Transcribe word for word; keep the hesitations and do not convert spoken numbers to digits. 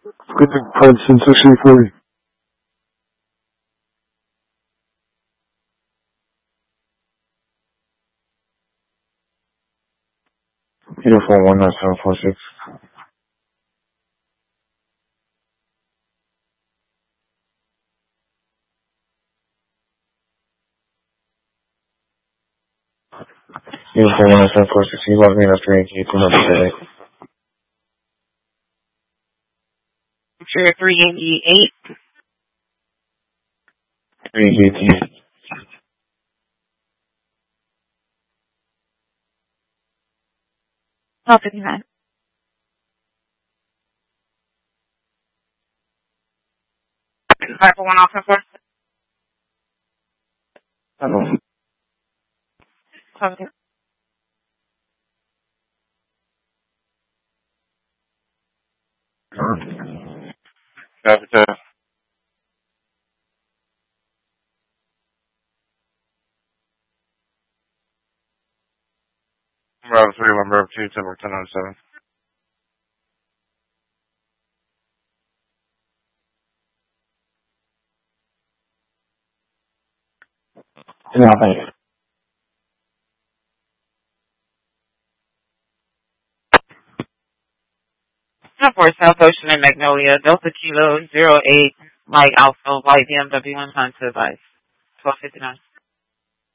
Good thing Princeton sixty forty. Uniform one nine seven four six. Uniform one nine seven four six. You log me in after three eighty-eight. Number today. Sure, three eighty-eight. three eighty-eight. Oh, fifty-nine. Five for one officer. Hello. Seventy. Capital. Number three, number two, number ten oh seven. No, thank you. For South Ocean and Magnolia, Delta Kilo zero eight, Mike Alpha, White B M W one time to advice. twelve fifty-nine.